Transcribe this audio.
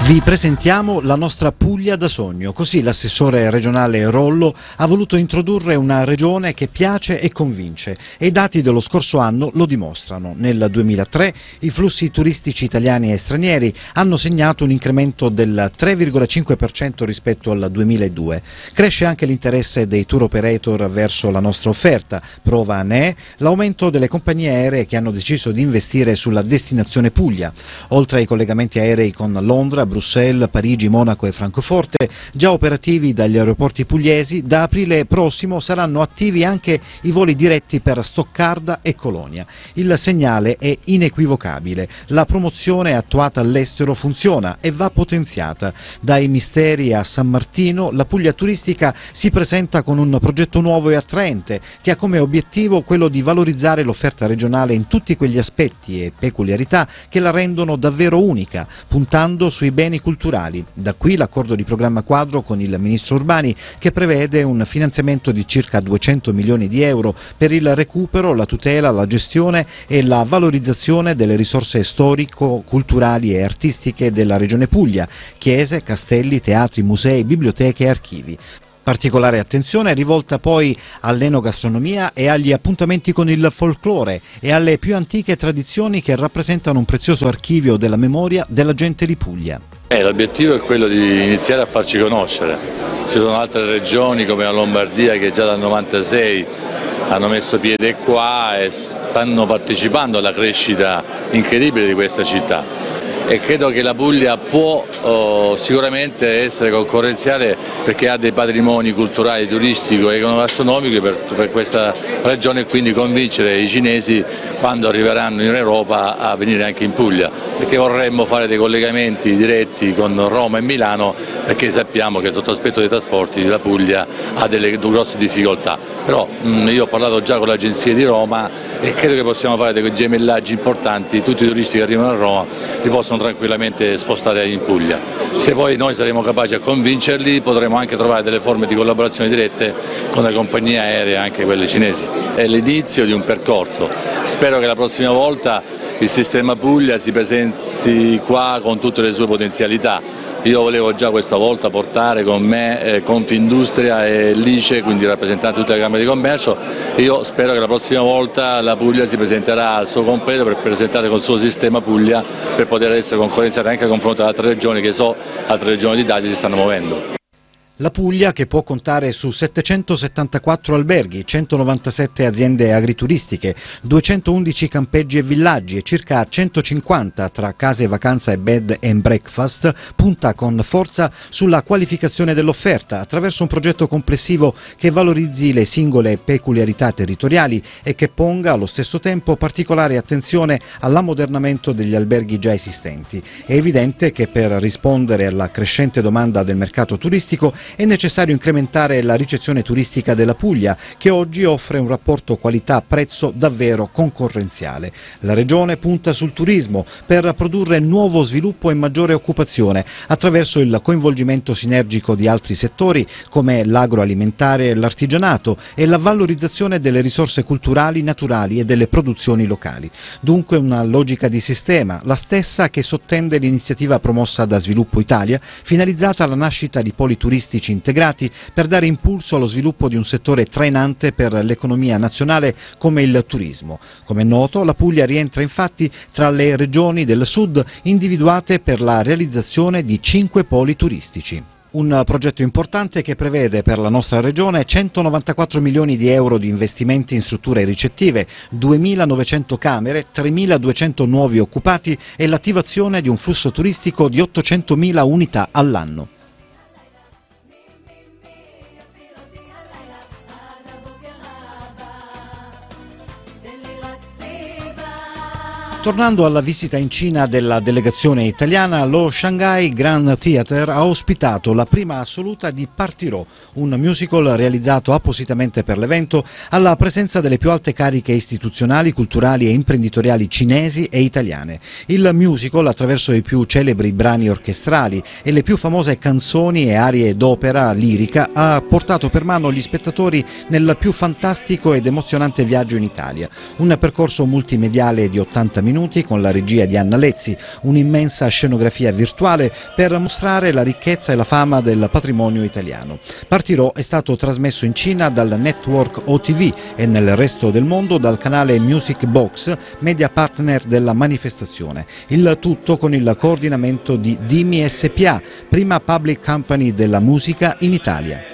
Vi presentiamo la nostra Puglia da sogno, così l'assessore regionale Rollo ha voluto introdurre una regione che piace e convince e i dati dello scorso anno lo dimostrano. Nel 2003 i flussi turistici italiani e stranieri hanno segnato un incremento del 3,5% rispetto al 2002. Cresce anche l'interesse dei tour operator verso la nostra offerta, prova ne è l'aumento delle compagnie aeree che hanno deciso di investire sulla destinazione Puglia. Oltre ai collegamenti aerei con Londra, Bruxelles, Parigi, Monaco e Francoforte, già operativi dagli aeroporti pugliesi, da aprile prossimo saranno attivi anche i voli diretti per Stoccarda e Colonia. Il segnale è inequivocabile. La promozione attuata all'estero funziona e va potenziata. Dai Misteri a San Martino, la Puglia turistica si presenta con un progetto nuovo e attraente che ha come obiettivo quello di valorizzare l'offerta regionale in tutti quegli aspetti e peculiarità che la rendono davvero unica, puntando sui beni culturali. Da qui l'accordo di programma quadro con il ministro Urbani che prevede un finanziamento di circa 200 milioni di euro per il recupero, la tutela, la gestione e la valorizzazione delle risorse storico-culturali e artistiche della regione Puglia, chiese, castelli, teatri, musei, biblioteche e archivi. Particolare attenzione è rivolta poi all'enogastronomia e agli appuntamenti con il folklore e alle più antiche tradizioni che rappresentano un prezioso archivio della memoria della gente di Puglia. L'obiettivo è quello di iniziare a farci conoscere. Ci sono altre regioni come la Lombardia che già dal 96 hanno messo piede qua e stanno partecipando alla crescita incredibile di questa città. E credo che la Puglia può sicuramente essere concorrenziale perché ha dei patrimoni culturali, turistico e gastronomici per questa regione e quindi convincere i cinesi quando arriveranno in Europa a venire anche in Puglia, perché vorremmo fare dei collegamenti diretti con Roma e Milano perché sappiamo che sotto l'aspetto dei trasporti la Puglia ha delle grosse difficoltà, però io ho parlato già con l'agenzia di Roma e credo che possiamo fare dei gemellaggi importanti, tutti i turisti che arrivano a Roma li possono tranquillamente spostare in Puglia. Se poi noi saremo capaci a convincerli potremo anche trovare delle forme di collaborazione dirette con le compagnie aeree, anche quelle cinesi. È l'inizio di un percorso, spero che la prossima volta il sistema Puglia si presenti qua con tutte le sue potenzialità. Io volevo già questa volta portare con me Confindustria e l'ICE, quindi rappresentanti di tutte le Camere di Commercio. Io spero che la prossima volta la Puglia si presenterà al suo completo per presentare col suo sistema Puglia per poter essere concorrenziale anche a confronto ad altre regioni che altre regioni d'Italia si stanno muovendo. La Puglia, che può contare su 774 alberghi, 197 aziende agrituristiche, 211 campeggi e villaggi e circa 150 tra case vacanza e bed and breakfast, punta con forza sulla qualificazione dell'offerta attraverso un progetto complessivo che valorizzi le singole peculiarità territoriali e che ponga allo stesso tempo particolare attenzione all'ammodernamento degli alberghi già esistenti. È evidente che per rispondere alla crescente domanda del mercato turistico è necessario incrementare la ricezione turistica della Puglia, che oggi offre un rapporto qualità-prezzo davvero concorrenziale. La Regione punta sul turismo per produrre nuovo sviluppo e maggiore occupazione attraverso il coinvolgimento sinergico di altri settori come l'agroalimentare e l'artigianato e la valorizzazione delle risorse culturali, naturali e delle produzioni locali. Dunque una logica di sistema, la stessa che sottende l'iniziativa promossa da Sviluppo Italia, finalizzata alla nascita di poli turistici integrati per dare impulso allo sviluppo di un settore trainante per l'economia nazionale come il turismo. Come è noto, la Puglia rientra infatti tra le regioni del sud individuate per la realizzazione di 5 poli turistici. Un progetto importante che prevede per la nostra regione 194 milioni di euro di investimenti in strutture ricettive, 2.900 camere, 3.200 nuovi occupati e l'attivazione di un flusso turistico di 800.000 unità all'anno. Tornando alla visita in Cina della delegazione italiana, lo Shanghai Grand Theatre ha ospitato la prima assoluta di Partirò, un musical realizzato appositamente per l'evento alla presenza delle più alte cariche istituzionali, culturali e imprenditoriali cinesi e italiane. Il musical, attraverso i più celebri brani orchestrali e le più famose canzoni e arie d'opera lirica, ha portato per mano gli spettatori nel più fantastico ed emozionante viaggio in Italia. Un percorso multimediale di 80 minuti minuti con la regia di Anna Lezzi, un'immensa scenografia virtuale per mostrare la ricchezza e la fama del patrimonio italiano. Partirò è stato trasmesso in Cina dal network OTV e nel resto del mondo dal canale Music Box, media partner della manifestazione. Il tutto con il coordinamento di Dimi SpA, prima public company della musica in Italia.